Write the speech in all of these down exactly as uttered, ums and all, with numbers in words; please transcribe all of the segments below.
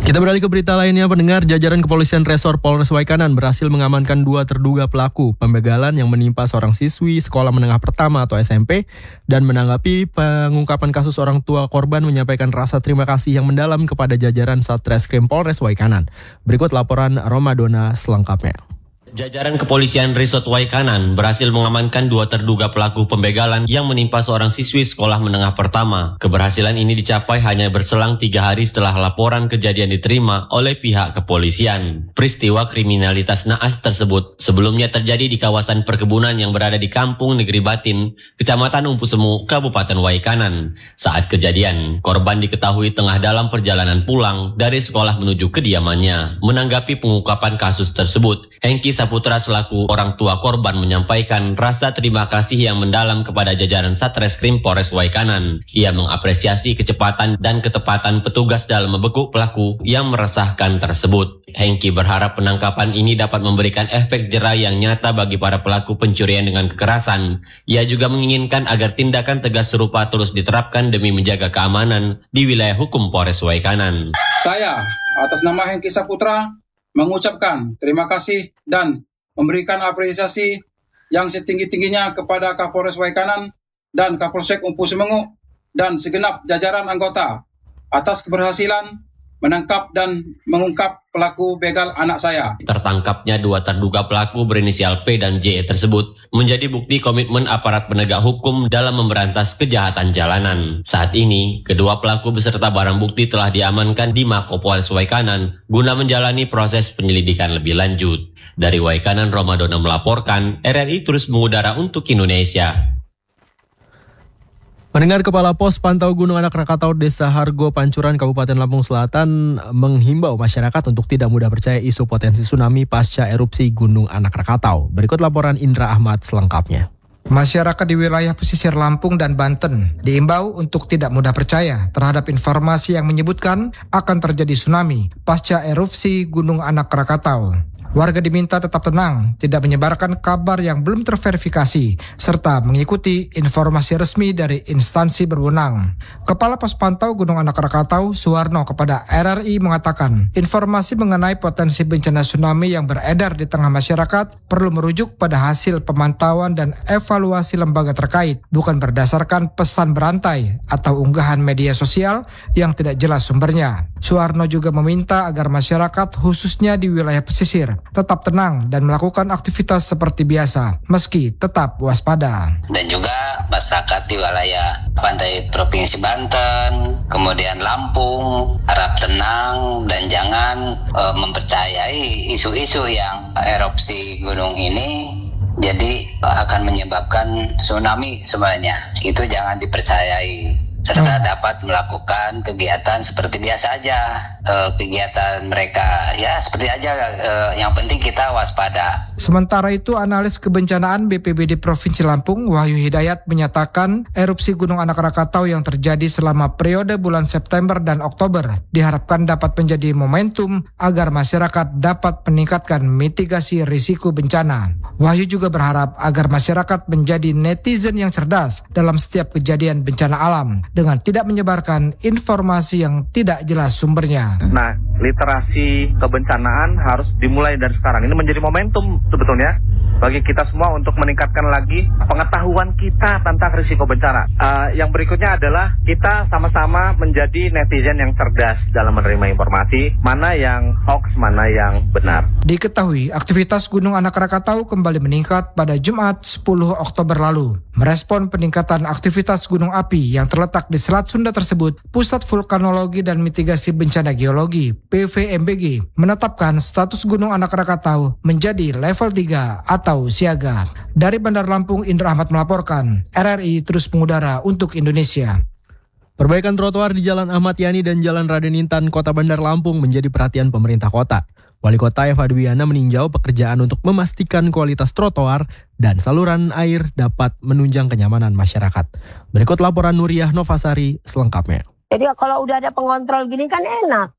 Kita beralih ke berita lainnya, pendengar. Jajaran kepolisian Resor Polres Waikanan berhasil mengamankan dua terduga pelaku pembegalan yang menimpa seorang siswi sekolah menengah pertama atau S M P, dan menanggapi pengungkapan kasus, orang tua korban menyampaikan rasa terima kasih yang mendalam kepada jajaran Satreskrim Polres Waikanan. Berikut laporan Romadona selengkapnya. Jajaran kepolisian Resort Waikanan berhasil mengamankan dua terduga pelaku pembegalan yang menimpa seorang siswi sekolah menengah pertama. Keberhasilan ini dicapai hanya berselang tiga hari setelah laporan kejadian diterima oleh pihak kepolisian. Peristiwa kriminalitas naas tersebut sebelumnya terjadi di kawasan perkebunan yang berada di Kampung Negeri Batin, Kecamatan Umpu Semu, Kabupaten Waikanan. Saat kejadian, korban diketahui tengah dalam perjalanan pulang dari sekolah menuju kediamannya. Menanggapi pengungkapan kasus tersebut, Hengki Saputra selaku orang tua korban menyampaikan rasa terima kasih yang mendalam kepada jajaran Satreskrim Polres Waikanan. Ia mengapresiasi kecepatan dan ketepatan petugas dalam membekuk pelaku yang meresahkan tersebut. Hengki berharap penangkapan ini dapat memberikan efek jera yang nyata bagi para pelaku pencurian dengan kekerasan. Ia juga menginginkan agar tindakan tegas serupa terus diterapkan demi menjaga keamanan di wilayah hukum Polres Waikanan. Saya atas nama Hengki Saputra mengucapkan terima kasih dan memberikan apresiasi yang setinggi-tingginya kepada Kapolres Waikanan dan Kapolsek Umpu Semengu dan segenap jajaran anggota atas keberhasilan menangkap dan mengungkap pelaku begal anak saya. Tertangkapnya dua terduga pelaku berinisial P dan J tersebut menjadi bukti komitmen aparat penegak hukum dalam memberantas kejahatan jalanan. Saat ini, kedua pelaku beserta barang bukti telah diamankan di Mako Polres Waikanan guna menjalani proses penyelidikan lebih lanjut. Dari Waikanan, Romadona melaporkan, R R I terus mengudara untuk Indonesia. Pendengar, Kepala Pos Pantau Gunung Anak Rakatau Desa Hargo Pancuran Kabupaten Lampung Selatan menghimbau masyarakat untuk tidak mudah percaya isu potensi tsunami pasca erupsi Gunung Anak Rakatau. Berikut laporan Indra Ahmad selengkapnya. Masyarakat di wilayah pesisir Lampung dan Banten diimbau untuk tidak mudah percaya terhadap informasi yang menyebutkan akan terjadi tsunami pasca erupsi Gunung Anak Rakatau. Warga diminta tetap tenang, tidak menyebarkan kabar yang belum terverifikasi, serta mengikuti informasi resmi dari instansi berwenang. Kepala Pos Pantau Gunung Anak Rakatau, Suwarno, kepada R R I mengatakan, informasi mengenai potensi bencana tsunami yang beredar di tengah masyarakat perlu merujuk pada hasil pemantauan dan evaluasi lembaga terkait, bukan berdasarkan pesan berantai atau unggahan media sosial yang tidak jelas sumbernya. Suwarno juga meminta agar masyarakat, khususnya di wilayah pesisir, tetap tenang dan melakukan aktivitas seperti biasa, meski tetap waspada. Dan juga masyarakat di wilayah pantai Provinsi Banten, kemudian Lampung, harap tenang dan jangan e, mempercayai isu-isu yang erupsi gunung ini jadi akan menyebabkan tsunami semuanya. Itu jangan dipercayai. Serta dapat melakukan kegiatan seperti biasa aja, e, kegiatan mereka ya seperti aja, e, yang penting kita waspada. Sementara itu, analis kebencanaan B P B D Provinsi Lampung, Wahyu Hidayat, menyatakan erupsi Gunung Anak Rakatau yang terjadi selama periode bulan September dan Oktober diharapkan dapat menjadi momentum agar masyarakat dapat meningkatkan mitigasi risiko bencana. Wahyu juga berharap agar masyarakat menjadi netizen yang cerdas dalam setiap kejadian bencana alam, dengan tidak menyebarkan informasi yang tidak jelas sumbernya. Nah, literasi kebencanaan harus dimulai dari sekarang. Ini menjadi momentum sebetulnya bagi kita semua untuk meningkatkan lagi pengetahuan kita tentang risiko bencana. Uh, yang berikutnya adalah kita sama-sama menjadi netizen yang cerdas dalam menerima informasi, mana yang hoax, mana yang benar. Diketahui, aktivitas Gunung Anak Rakatau kembali meningkat pada Jumat sepuluh Oktober lalu. Merespon peningkatan aktivitas gunung api yang terletak di Selat Sunda tersebut, Pusat Vulkanologi dan Mitigasi Bencana Geologi P V M B G menetapkan status Gunung Anak Rakatau menjadi level tiga atau siaga. Dari Bandar Lampung, Indra Ahmad melaporkan. R R I terus mengudara untuk Indonesia. Perbaikan trotoar di Jalan Ahmad Yani dan Jalan Raden Intan, Kota Bandar Lampung menjadi perhatian pemerintah kota. Wali Kota Eva Dwiana meninjau pekerjaan untuk memastikan kualitas trotoar dan saluran air dapat menunjang kenyamanan masyarakat. Berikut laporan Nuriyah Novasari selengkapnya. Jadi kalau udah ada pengontrol gini kan enak.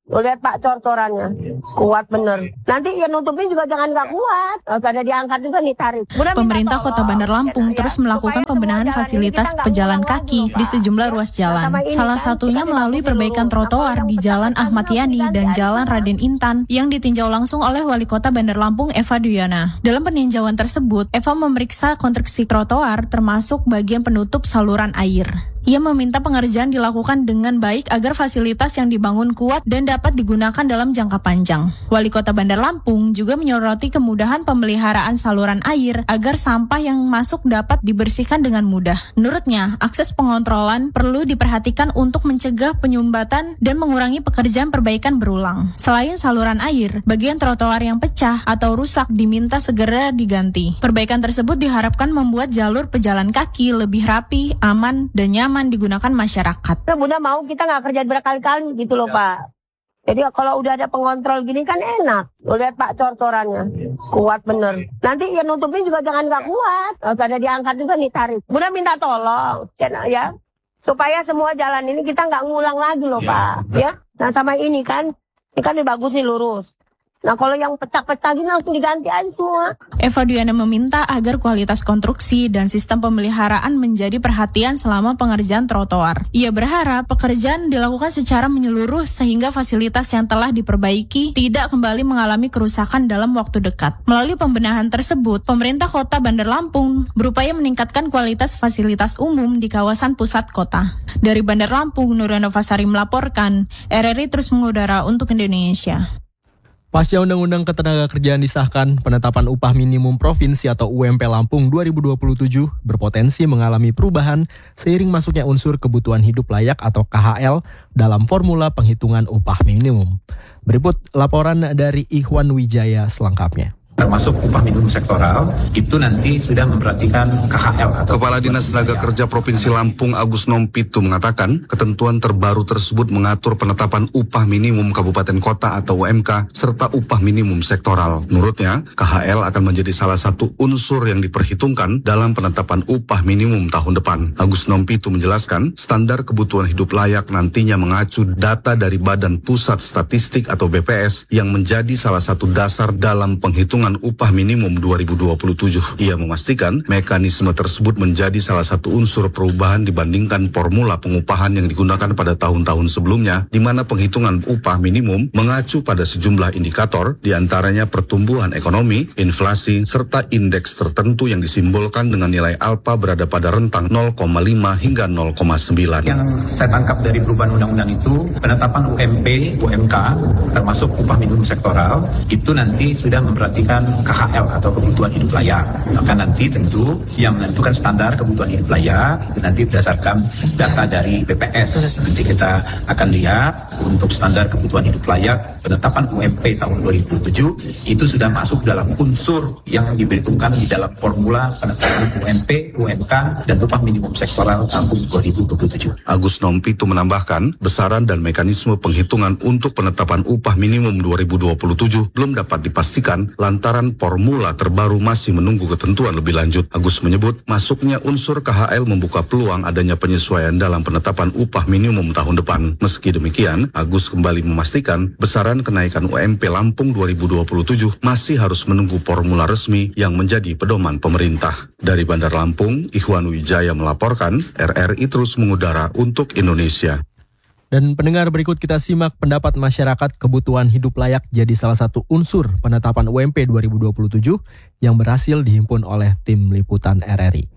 Lo lihat Pak cor-corannya, kuat bener. Nanti ya nutupin juga jangan nggak kuat, kalau ada diangkat juga nih tarik. Mudah Pemerintah Kota Bandar Lampung ya, terus melakukan pembenahan fasilitas pejalan kaki di sejumlah ruas jalan. Salah satunya melalui perbaikan trotoar di Jalan Ahmad Yani dan Jalan Raden Intan yang ditinjau langsung oleh Wali Kota Bandar Lampung Eva Duyana. Dalam peninjauan tersebut, Eva memeriksa konstruksi trotoar termasuk bagian penutup saluran air. Ia meminta pengerjaan dilakukan dengan baik agar fasilitas yang dibangun kuat dan dapat digunakan dalam jangka panjang. Wali Kota Bandar Lampung juga menyoroti kemudahan pemeliharaan saluran air agar sampah yang masuk dapat dibersihkan dengan mudah. Menurutnya, akses pengontrolan perlu diperhatikan untuk mencegah penyumbatan dan mengurangi pekerjaan perbaikan berulang. Selain saluran air, bagian trotoar yang pecah atau rusak diminta segera diganti. Perbaikan tersebut diharapkan membuat jalur pejalan kaki lebih rapi, aman, dan nyaman digunakan masyarakat. Bunda mau kita nggak kerja berkali-kali gitu loh Pak. Jadi kalau udah ada pengontrol gini kan enak. Lo lihat Pak cor-corannya, kuat bener. Nanti ya nutupin juga jangan nggak kuat, kalau ada diangkat juga nih tarik. Bunda minta tolong ya, supaya semua jalan ini kita nggak ngulang lagi loh Pak. Ya, nah sama ini kan, ini kan bagus nih lurus. Nah kalau yang pecah-pecah gini langsung diganti aja semua. Eva Duyana meminta agar kualitas konstruksi dan sistem pemeliharaan menjadi perhatian selama pengerjaan trotoar. Ia berharap pekerjaan dilakukan secara menyeluruh sehingga fasilitas yang telah diperbaiki tidak kembali mengalami kerusakan dalam waktu dekat. Melalui pembenahan tersebut, pemerintah Kota Bandar Lampung berupaya meningkatkan kualitas fasilitas umum di kawasan pusat kota. Dari Bandar Lampung, Nurul Novasari melaporkan, R R I terus mengudara untuk Indonesia. Pasca Undang-Undang Ketenagakerjaan disahkan, penetapan upah minimum provinsi atau U M P Lampung dua ribu dua puluh tujuh berpotensi mengalami perubahan seiring masuknya unsur kebutuhan hidup layak atau K H L dalam formula penghitungan upah minimum. Berikut laporan dari Ikhwan Wijaya selengkapnya. Termasuk upah minimum sektoral, itu nanti sudah memperhatikan K H L. Atau Kepala Dinas Tenaga Kerja Provinsi Lampung Agus Nompitu mengatakan, ketentuan terbaru tersebut mengatur penetapan upah minimum kabupaten kota atau U M K serta upah minimum sektoral. Menurutnya, K H L akan menjadi salah satu unsur yang diperhitungkan dalam penetapan upah minimum tahun depan. Agus Nompitu menjelaskan, standar kebutuhan hidup layak nantinya mengacu data dari Badan Pusat Statistik atau B P S yang menjadi salah satu dasar dalam penghitungan upah minimum dua ribu dua puluh tujuh. Ia memastikan mekanisme tersebut menjadi salah satu unsur perubahan dibandingkan formula pengupahan yang digunakan pada tahun-tahun sebelumnya, di mana penghitungan upah minimum mengacu pada sejumlah indikator, diantaranya pertumbuhan ekonomi, inflasi, serta indeks tertentu yang disimbolkan dengan nilai alfa berada pada rentang nol koma lima hingga nol koma sembilan. Yang saya tangkap dari perubahan undang-undang itu, penetapan U M P, U M K, termasuk upah minimum sektoral, itu nanti sudah memperhatikan K H L atau kebutuhan hidup layak. Maka nanti tentu yang menentukan standar kebutuhan hidup layak itu nanti berdasarkan data dari B P S. Nanti kita akan lihat untuk standar kebutuhan hidup layak penetapan U M P tahun dua ribu tujuh itu sudah masuk dalam unsur yang diperhitungkan di dalam formula penetapan U M P, U M K dan upah minimum sektoral tahun dua ribu dua puluh tujuh. Agus Nompitu menambahkan, besaran dan mekanisme penghitungan untuk penetapan upah minimum dua ribu dua puluh tujuh belum dapat dipastikan lantaran formula terbaru masih menunggu ketentuan lebih lanjut. Agus menyebut, masuknya unsur K H L membuka peluang adanya penyesuaian dalam penetapan upah minimum tahun depan. Meski demikian, Agus kembali memastikan besaran kenaikan U M P Lampung dua ribu dua puluh tujuh masih harus menunggu formula resmi yang menjadi pedoman pemerintah. Dari Bandar Lampung, Ikhwan Wijaya melaporkan, R R I terus mengudara untuk Indonesia. Dan pendengar, berikut kita simak pendapat masyarakat kebutuhan hidup layak jadi salah satu unsur penetapan U M P dua ribu dua puluh tujuh yang berhasil dihimpun oleh tim liputan R R I.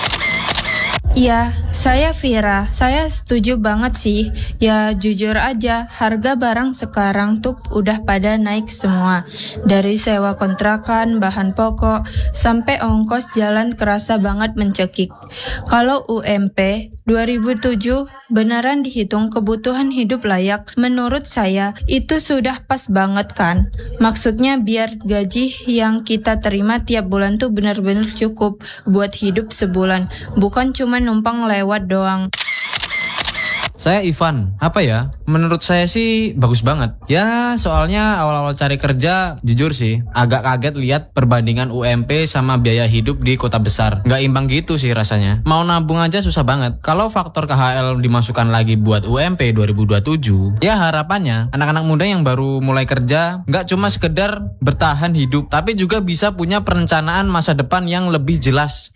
Ya, saya Vira. Saya setuju banget sih. Ya jujur aja, harga barang sekarang tuh udah pada naik semua. Dari sewa kontrakan, bahan pokok, sampai ongkos jalan kerasa banget mencekik. Kalau U M P dua ribu tujuh beneran dihitung kebutuhan hidup layak, menurut saya itu sudah pas banget kan. Maksudnya biar gaji yang kita terima tiap bulan tuh benar-benar cukup buat hidup sebulan, bukan cuma numpang lewat doang. Saya Ivan. Apa ya? Menurut saya sih bagus banget. Ya soalnya awal-awal cari kerja jujur sih agak kaget lihat perbandingan U M P sama biaya hidup di kota besar. Nggak imbang gitu sih rasanya. Mau nabung aja susah banget. Kalau faktor K H L dimasukkan lagi buat U M P dua ribu dua puluh tujuh, ya harapannya anak-anak muda yang baru mulai kerja nggak cuma sekedar bertahan hidup, tapi juga bisa punya perencanaan masa depan yang lebih jelas.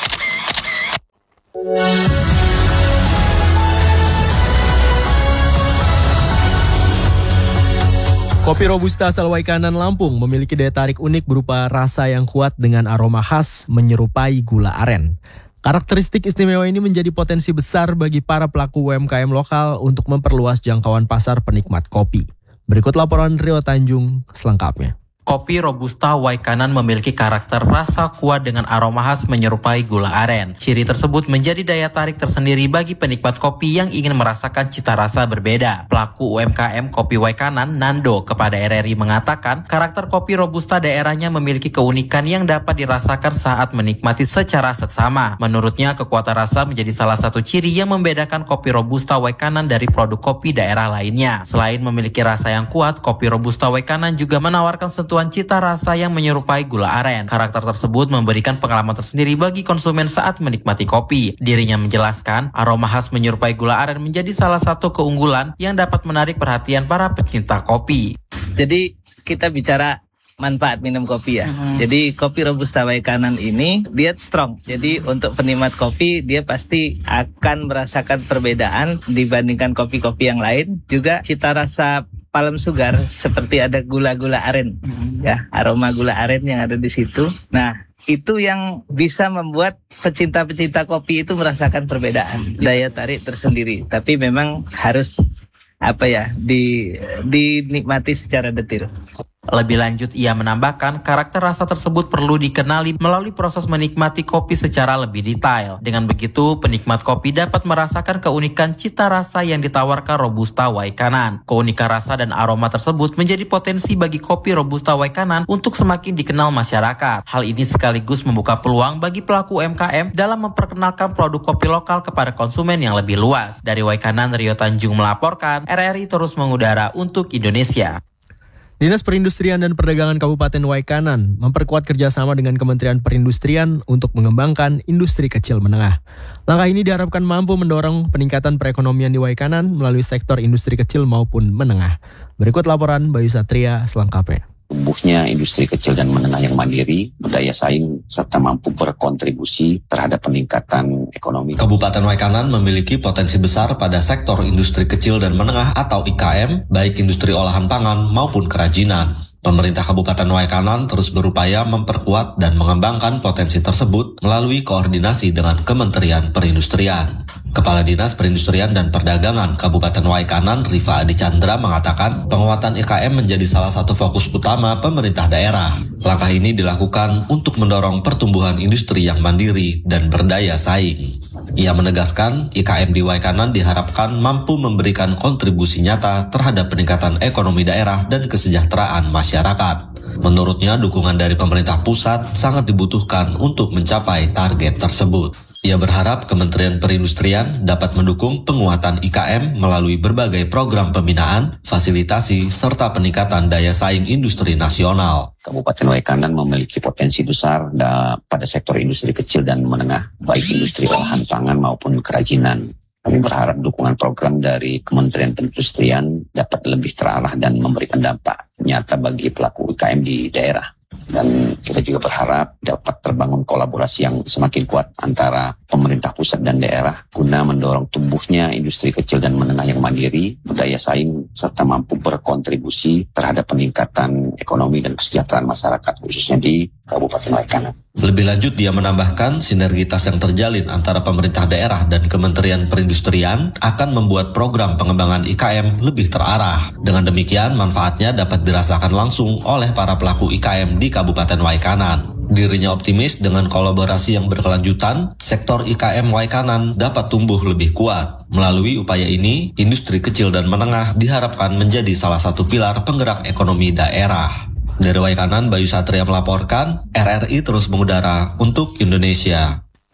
Kopi Robusta asal Waikanan, Lampung memiliki daya tarik unik berupa rasa yang kuat dengan aroma khas menyerupai gula aren. Karakteristik istimewa ini menjadi potensi besar bagi para pelaku U M K M lokal untuk memperluas jangkauan pasar penikmat kopi. Berikut laporan Rio Tanjung selengkapnya. Kopi Robusta Waikanan memiliki karakter rasa kuat dengan aroma khas menyerupai gula aren. Ciri tersebut menjadi daya tarik tersendiri bagi penikmat kopi yang ingin merasakan cita rasa berbeda. Pelaku U M K M Kopi Waikanan, Nando, kepada R R I mengatakan karakter kopi Robusta daerahnya memiliki keunikan yang dapat dirasakan saat menikmati secara seksama. Menurutnya, kekuatan rasa menjadi salah satu ciri yang membedakan kopi Robusta Waikanan dari produk kopi daerah lainnya. Selain memiliki rasa yang kuat, kopi Robusta Waikanan juga menawarkan sentuhan cita rasa yang menyerupai gula aren. Karakter tersebut memberikan pengalaman tersendiri bagi konsumen saat menikmati kopi. Dirinya menjelaskan, aroma khas menyerupai gula aren menjadi salah satu keunggulan yang dapat menarik perhatian para pecinta kopi. Jadi kita bicara manfaat minum kopi ya. Uh-huh. Jadi kopi Robusta Waikanan ini dia strong. Jadi untuk penikmat kopi dia pasti akan merasakan perbedaan dibandingkan kopi-kopi yang lain. Juga cita rasa palm sugar seperti ada gula-gula aren, uh-huh. ya aroma gula aren yang ada di situ. Nah itu yang bisa membuat pecinta-pecinta kopi itu merasakan perbedaan, daya tarik tersendiri. Tapi memang harus apa ya di dinikmati secara detil. Lebih lanjut, ia menambahkan karakter rasa tersebut perlu dikenali melalui proses menikmati kopi secara lebih detail. Dengan begitu, penikmat kopi dapat merasakan keunikan cita rasa yang ditawarkan Robusta Waikanan. Keunikan rasa dan aroma tersebut menjadi potensi bagi kopi Robusta Waikanan untuk semakin dikenal masyarakat. Hal ini sekaligus membuka peluang bagi pelaku U M K M dalam memperkenalkan produk kopi lokal kepada konsumen yang lebih luas. Dari Waikanan, Rio Tanjung melaporkan, R R I terus mengudara untuk Indonesia. Dinas Perindustrian dan Perdagangan Kabupaten Waikanan memperkuat kerjasama dengan Kementerian Perindustrian untuk mengembangkan industri kecil menengah. Langkah ini diharapkan mampu mendorong peningkatan perekonomian di Waikanan melalui sektor industri kecil maupun menengah. Berikut laporan Bayu Satria selengkapnya. Tumbuhnya industri kecil dan menengah yang mandiri, berdaya saing, serta mampu berkontribusi terhadap peningkatan ekonomi. Kabupaten Waikanan memiliki potensi besar pada sektor industri kecil dan menengah atau I K M, baik industri olahan pangan maupun kerajinan. Pemerintah Kabupaten Waikanan terus berupaya memperkuat dan mengembangkan potensi tersebut melalui koordinasi dengan Kementerian Perindustrian. Kepala Dinas Perindustrian dan Perdagangan Kabupaten Waikanan, Rifa Adi Chandra, mengatakan penguatan I K M menjadi salah satu fokus utama pemerintah daerah. Langkah ini dilakukan untuk mendorong pertumbuhan industri yang mandiri dan berdaya saing. Ia menegaskan I K M di Waikanan diharapkan mampu memberikan kontribusi nyata terhadap peningkatan ekonomi daerah dan kesejahteraan masyarakat. Menurutnya, dukungan dari pemerintah pusat sangat dibutuhkan untuk mencapai target tersebut. Ia berharap Kementerian Perindustrian dapat mendukung penguatan I K M melalui berbagai program pembinaan, fasilitasi, serta peningkatan daya saing industri nasional. Kabupaten Waikanan memiliki potensi besar da, pada sektor industri kecil dan menengah, baik industri olahan pangan maupun kerajinan. Kami berharap dukungan program dari Kementerian Perindustrian dapat lebih terarah dan memberikan dampak nyata bagi pelaku I K M di daerah. Dan kita juga berharap dapat terbangun kolaborasi yang semakin kuat antara pemerintah pusat dan daerah guna mendorong tumbuhnya industri kecil dan menengah yang mandiri, berdaya saing, serta mampu berkontribusi terhadap peningkatan ekonomi dan kesejahteraan masyarakat khususnya di Kabupaten Waikanan. Lebih lanjut, dia menambahkan sinergitas yang terjalin antara pemerintah daerah dan Kementerian Perindustrian akan membuat program pengembangan I K M lebih terarah. Dengan demikian, manfaatnya dapat dirasakan langsung oleh para pelaku I K M di Kabupaten Waikanan. Dirinya optimis dengan kolaborasi yang berkelanjutan, sektor I K M Waikanan dapat tumbuh lebih kuat. Melalui upaya ini, industri kecil dan menengah diharapkan menjadi salah satu pilar penggerak ekonomi daerah. Dari Waikanan, Bayu Satria melaporkan, R R I terus mengudara untuk Indonesia.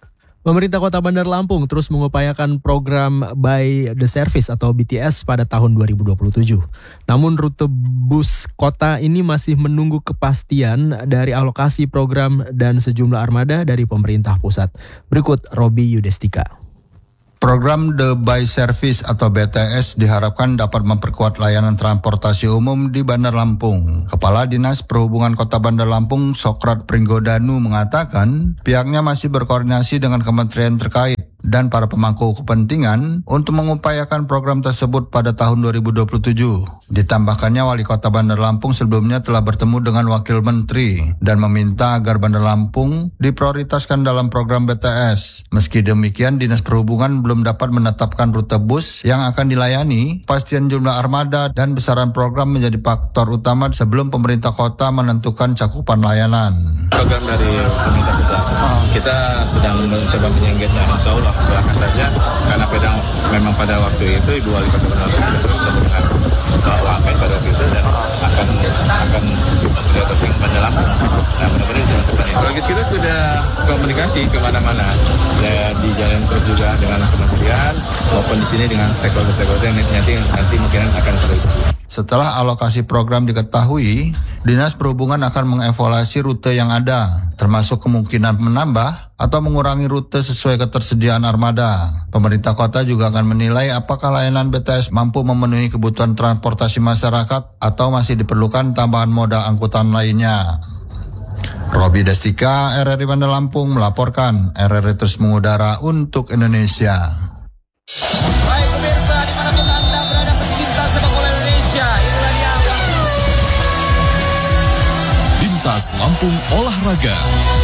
Pemerintah Kota Bandar Lampung terus mengupayakan program By the Service atau B T S pada tahun dua ribu dua puluh tujuh. Namun rute bus kota ini masih menunggu kepastian dari alokasi program dan sejumlah armada dari pemerintah pusat. Berikut Robi Yudestika. Program The By Service atau B T S diharapkan dapat memperkuat layanan transportasi umum di Bandar Lampung. Kepala Dinas Perhubungan Kota Bandar Lampung, Sokrat Pringgodanu, mengatakan pihaknya masih berkoordinasi dengan kementerian terkait dan para pemangku kepentingan untuk mengupayakan program tersebut pada tahun dua ribu dua puluh tujuh. Ditambahkannya, Wali Kota Bandar Lampung sebelumnya telah bertemu dengan Wakil Menteri dan meminta agar Bandar Lampung diprioritaskan dalam program B T S. Meski demikian, Dinas Perhubungan belum dapat menetapkan rute bus yang akan dilayani. Pastian jumlah armada dan besaran program menjadi faktor utama sebelum pemerintah kota menentukan cakupan layanan. Program dari pemerintah pusat, kita sedang mencoba menyenggetnya, insya Allah doakan saja, karena pedang memang pada waktu itu Ibu Wali Kota Bandar Lampung sudah bertemu dengan Pak Wamen pada waktu itu dan akan akan memprioritaskan Bandar Lampung. Nah, mudah-mudahan jalan depan itu. Logis kita sudah komunikasi kemana-mana, ya, di jalan terus juga dengan kementerian maupun di sini dengan stakeholder-stakeholder yang nanti nanti mungkin akan terus. Setelah alokasi program diketahui, Dinas Perhubungan akan mengevaluasi rute yang ada, termasuk kemungkinan menambah atau mengurangi rute sesuai ketersediaan armada. Pemerintah kota juga akan menilai apakah layanan B T S mampu memenuhi kebutuhan transportasi masyarakat atau masih diperlukan tambahan moda angkutan lainnya. Robi Destika, R R I Bandar Lampung melaporkan. R R I terus mengudara untuk Indonesia. Baik pemirsa, dimanapun Anda berada, pecinta sepak bola Indonesia, inilah dia Lintas Lampung Olahraga.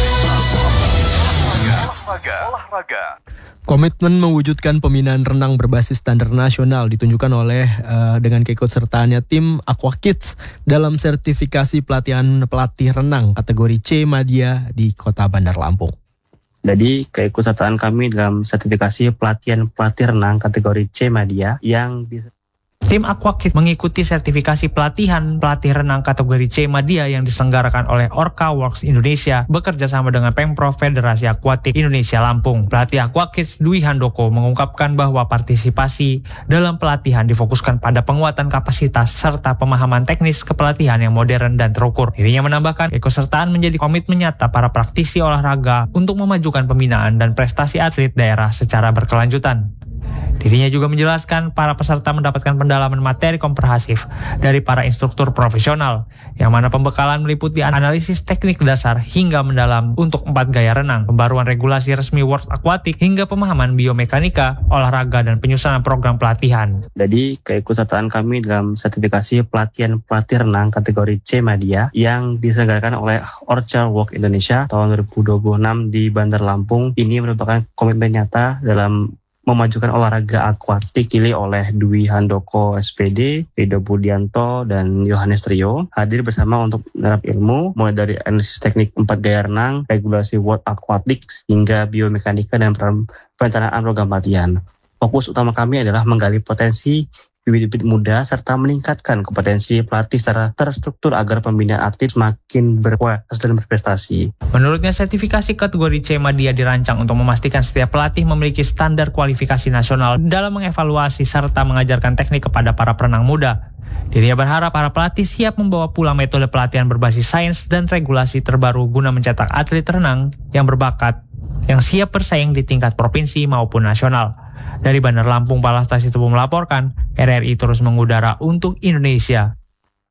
Olahraga. Komitmen mewujudkan pembinaan renang berbasis standar nasional ditunjukkan oleh uh, dengan keikutsertaannya tim Aqua Kids dalam sertifikasi pelatihan pelatih renang kategori C Madya di Kota Bandar Lampung. Jadi keikutsertaan kami dalam sertifikasi pelatihan pelatih renang kategori C Madya yang di Tim Aqua Kids mengikuti sertifikasi pelatihan pelatih renang kategori C Madya yang diselenggarakan oleh Orca Works Indonesia bekerja sama dengan Pemprov Federasi Akuatik Indonesia Lampung. Pelatih Aqua Kids Dwi Handoko mengungkapkan bahwa partisipasi dalam pelatihan difokuskan pada penguatan kapasitas serta pemahaman teknis kepelatihan yang modern dan terukur. Dirinya menambahkan keikutsertaan menjadi komitmen nyata para praktisi olahraga untuk memajukan pembinaan dan prestasi atlet daerah secara berkelanjutan. Dirinya juga menjelaskan para peserta mendapatkan pendalaman materi komprehensif dari para instruktur profesional, yang mana pembekalan meliputi analisis teknik dasar hingga mendalam untuk empat gaya renang, pembaruan regulasi resmi World Aquatic, hingga pemahaman biomekanika, olahraga, dan penyusunan program pelatihan. Jadi keikutsertaan kami dalam sertifikasi pelatihan pelatih renang kategori C Madya yang diselenggarakan oleh Orca Works Indonesia tahun dua ribu dua puluh enam di Bandar Lampung ini merupakan komitmen nyata dalam memajukan olahraga akuatik dipilih oleh Dwi Handoko S P D, Rido Budianto, dan Yohanes Trio hadir bersama untuk menerap ilmu mulai dari analisis teknik empat gaya renang, regulasi World Aquatics, hingga biomekanika dan perencanaan program latihan. Fokus utama kami adalah menggali potensi bibit-bibit muda serta meningkatkan kompetensi pelatih secara terstruktur agar pembinaan atlet semakin berkualitas dan berprestasi. Menurutnya, sertifikasi kategori C Madya dirancang untuk memastikan setiap pelatih memiliki standar kualifikasi nasional dalam mengevaluasi serta mengajarkan teknik kepada para perenang muda. Dirinya berharap para pelatih siap membawa pulang metode pelatihan berbasis sains dan regulasi terbaru guna mencetak atlet renang yang berbakat, yang siap bersaing di tingkat provinsi maupun nasional. Dari Bandar Lampung, Palastasi Tebu melaporkan, R R I terus mengudara untuk Indonesia.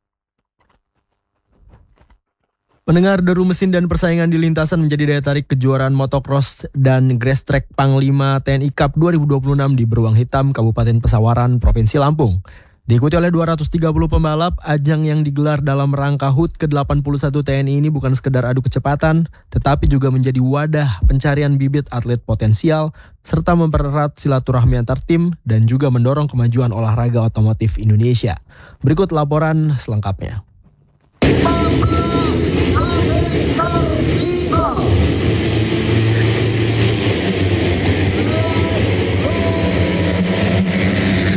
Pendengar, deru mesin dan persaingan di lintasan menjadi daya tarik kejuaraan motocross dan grass track Panglima T N I Cup dua ribu dua puluh enam di Beruang Hitam, Kabupaten Pesawaran, Provinsi Lampung. Diikuti oleh dua ratus tiga puluh pembalap, ajang yang digelar dalam rangka H U T ke delapan puluh satu T N I ini bukan sekedar adu kecepatan, tetapi juga menjadi wadah pencarian bibit atlet potensial, serta mempererat silaturahmi antar tim dan juga mendorong kemajuan olahraga otomotif Indonesia. Berikut laporan selengkapnya.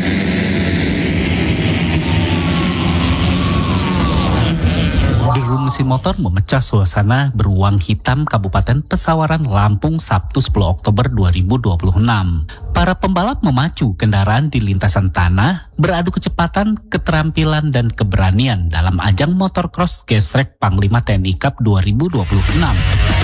Deru mesin motor memecah suasana beruang hitam Kabupaten Pesawaran Lampung Sabtu sepuluh Oktober dua ribu dua puluh enam. Para pembalap memacu kendaraan di lintasan tanah, beradu kecepatan, keterampilan, dan keberanian dalam ajang Motorcross Gestrek Panglima T N I Cup dua ribu dua puluh enam.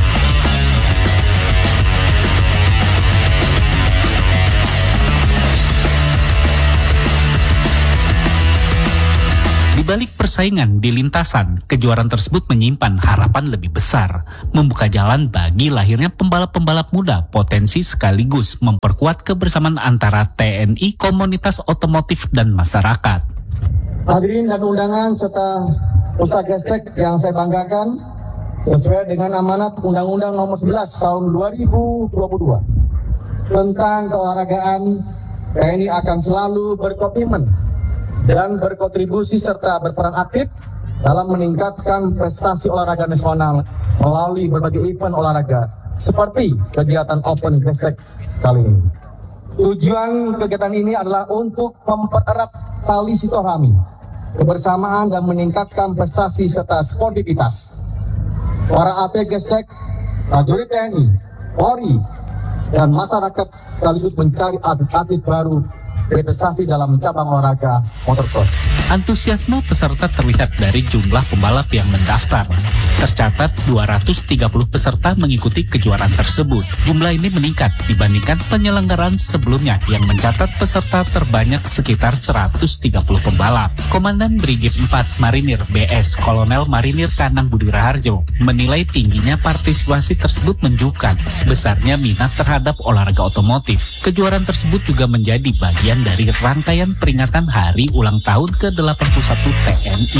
Di balik persaingan di lintasan, kejuaraan tersebut menyimpan harapan lebih besar, membuka jalan bagi lahirnya pembalap-pembalap muda potensi sekaligus memperkuat kebersamaan antara T N I, komunitas otomotif, dan masyarakat. Hadirin dan undangan serta Ustadz Gestrek yang saya banggakan, sesuai dengan amanat Undang-Undang Nomor sebelas Tahun dua ribu dua puluh dua tentang keolahragaan, T N I akan selalu berkomitmen dan berkontribusi serta berperan aktif dalam meningkatkan prestasi olahraga nasional melalui berbagai event olahraga seperti kegiatan Open Gestrek kali ini. Tujuan kegiatan ini adalah untuk mempererat tali silaturahmi, kebersamaan, dan meningkatkan prestasi serta sportivitas para atlet Gestrek, prajurit T N I, Polri, dan masyarakat, sekaligus mencari atlet-atlet baru berprestasi dalam cabang olahraga motorcross. Antusiasme peserta terlihat dari jumlah pembalap yang mendaftar. Tercatat dua ratus tiga puluh peserta mengikuti kejuaraan tersebut. Jumlah ini meningkat dibandingkan penyelenggaraan sebelumnya yang mencatat peserta terbanyak sekitar seratus tiga puluh pembalap. Komandan Brigif empat Marinir B S Kolonel Marinir Kanang Budi Raharjo menilai tingginya partisipasi tersebut menunjukkan besarnya minat terhadap olahraga otomotif. Kejuaraan tersebut juga menjadi bagian dari rangkaian peringatan hari ulang tahun ke delapan puluh satu T N I.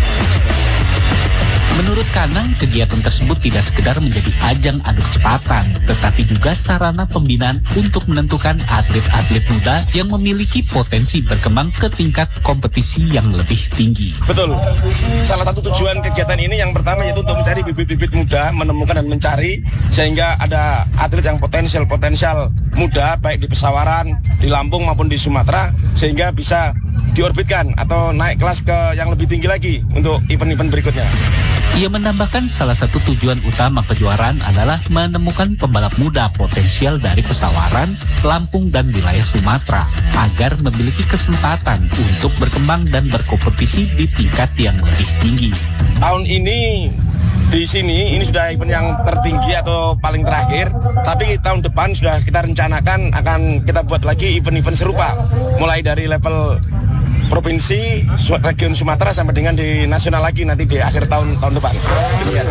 Menurut Kanang, kegiatan tersebut tidak sekedar menjadi ajang adu kecepatan, tetapi juga sarana pembinaan untuk menentukan atlet-atlet muda yang memiliki potensi berkembang ke tingkat kompetisi yang lebih tinggi. Betul. Salah satu tujuan kegiatan ini yang pertama yaitu untuk mencari bibit-bibit muda, menemukan dan mencari sehingga ada atlet yang potensial-potensial muda baik di Pesawaran, di Lampung maupun di Sumatera, sehingga bisa diorbitkan atau naik kelas ke yang lebih tinggi lagi untuk event-event berikutnya. Ia menambahkan salah satu tujuan utama kejuaraan adalah menemukan pembalap muda potensial dari Pesawaran, Lampung, dan wilayah Sumatera agar memiliki kesempatan untuk berkembang dan berkompetisi di tingkat yang lebih tinggi. Tahun ini di sini ini sudah event yang tertinggi atau paling terakhir, tapi tahun depan sudah kita rencanakan akan kita buat lagi event-event serupa, mulai dari level provinsi, region Sumatera sampai dengan di nasional lagi nanti di akhir tahun tahun depan. Demikian.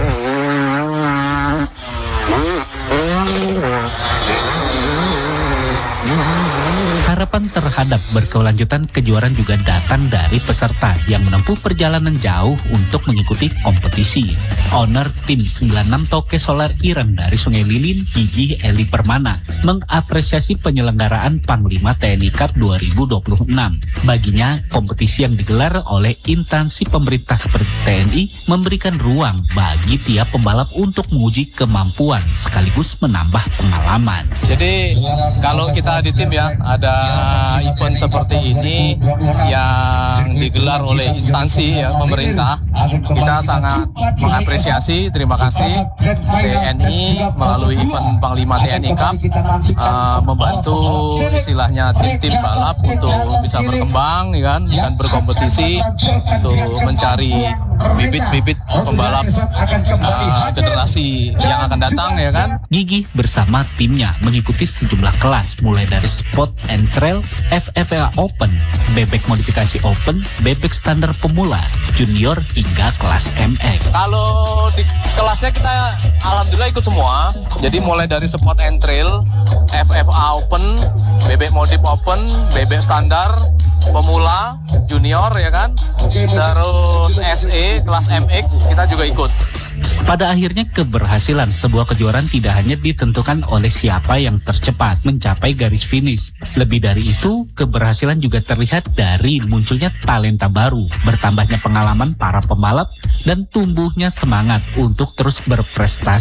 Harapan terhadap berkelanjutan kejuaraan juga datang dari peserta yang menempuh perjalanan jauh untuk mengikuti kompetisi. Owner tim sembilan puluh enam Toke Solar Ireng dari Sungai Lilin, Gigi Eli Permana, mengapresiasi penyelenggaraan Panglima T N I Cup dua ribu dua puluh enam. Baginya, kompetisi yang digelar oleh instansi pemerintah seperti T N I memberikan ruang bagi tiap pembalap untuk menguji kemampuan sekaligus menambah pengalaman. Jadi kalau kita di tim ya, ada event seperti ini yang digelar oleh instansi ya pemerintah, kita sangat mengapresiasi. Terima kasih T N I melalui event Panglima T N I Cup uh, membantu istilahnya tim-tim balap untuk bisa berkembang ya kan, dan berkompetisi untuk mencari bibit-bibit pembalap uh, generasi yang akan datang ya kan. Gigi bersama timnya mengikuti sejumlah kelas mulai dari Sport and Trail, F F A Open, bebek modifikasi Open, bebek standar pemula, junior hingga kelas M X. Kalau di kelasnya kita alhamdulillah ikut semua. Jadi mulai dari Sport and Trail, F F A Open, bebek modif Open, bebek standar pemula, junior ya kan. Terus S E kelas M X kita juga ikut. Pada akhirnya keberhasilan sebuah kejuaraan tidak hanya ditentukan oleh siapa yang tercepat mencapai garis finish. Lebih dari itu, keberhasilan juga terlihat dari munculnya talenta baru, bertambahnya pengalaman para pembalap, dan tumbuhnya semangat untuk terus berprestasi.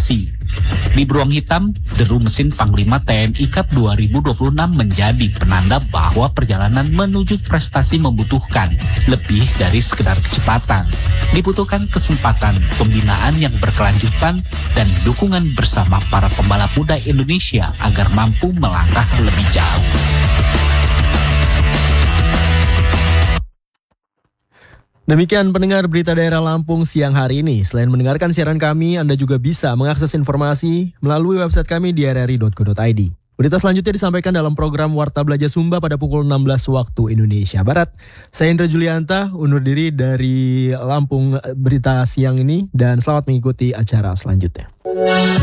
Di Beruang Hitam, deru mesin Panglima T N I Cup dua ribu dua puluh enam menjadi penanda bahwa perjalanan menuju prestasi membutuhkan lebih dari sekedar kecepatan. Dibutuhkan kesempatan, pembinaan yang berkelanjutan, dan dukungan bersama para pembalap muda Indonesia agar mampu melangkah lebih jauh. Demikian pendengar berita daerah Lampung siang hari ini. Selain mendengarkan siaran kami, Anda juga bisa mengakses informasi melalui website kami di r r i dot co dot i d. Berita selanjutnya disampaikan dalam program Warta Belajar Sumba pada pukul enam belas waktu Indonesia Barat. Saya Indra Julianta, undur diri dari Lampung berita siang ini dan selamat mengikuti acara selanjutnya.